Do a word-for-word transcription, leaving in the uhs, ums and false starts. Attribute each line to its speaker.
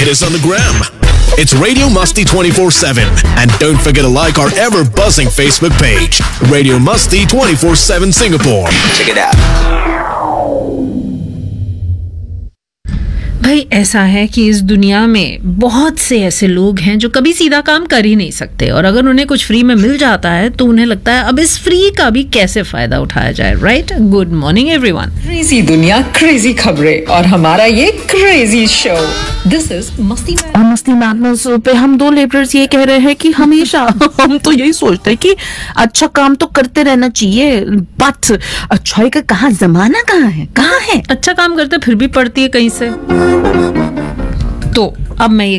Speaker 1: Hit us on the gram. It's Radio Musty twenty-four seven. And don't forget to like our ever-buzzing Facebook page, Radio Musty twenty-four seven Singapore.
Speaker 2: Check it out.
Speaker 3: भाई ऐसा है कि इस दुनिया में बहुत से ऐसे लोग हैं जो कभी सीधा काम कर ही नहीं सकते, और अगर उन्हें कुछ फ्री में मिल जाता है तो उन्हें लगता है अब इस फ्री का भी कैसे फायदा उठाया जाए, right? Good morning everyone.
Speaker 4: Crazy दुनिया, क्रेजी खबरें और हमारा ये क्रेजी शो। दिस इज मस्ती
Speaker 5: और मस्ती मैडनेस पे हम दो लेबरर्स ये कह रहे हैं कि हमेशा हम तो यही सोचते हैं कि अच्छा काम तो करते रहना चाहिए, बट अच्छाई का कहाँ जमाना कहाँ है, कहाँ है?
Speaker 3: अच्छा काम करते फिर भी पड़ती है कहीं से। तो अब मैं ये